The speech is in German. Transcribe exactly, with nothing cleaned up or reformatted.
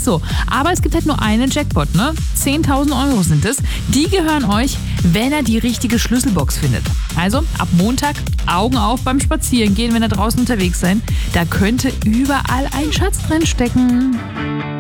ist so. Aber es gibt halt nur einen Jackpot, ne? zehntausend Euro sind es. Die gehören euch, wenn ihr die richtige Schlüsselbox findet. Also ab Montag Augen auf beim Spazierengehen, wenn ihr draußen unterwegs seid. Da könnte überall ein Schatz drin stecken.